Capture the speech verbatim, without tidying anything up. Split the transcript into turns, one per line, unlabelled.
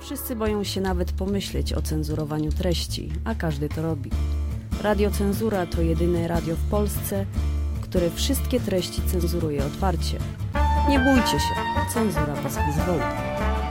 Wszyscy boją się nawet pomyśleć o cenzurowaniu treści, a każdy to robi. Radio Cenzura to jedyne radio w Polsce, które wszystkie treści cenzuruje otwarcie. Nie bójcie się, cenzura was wyzwoli.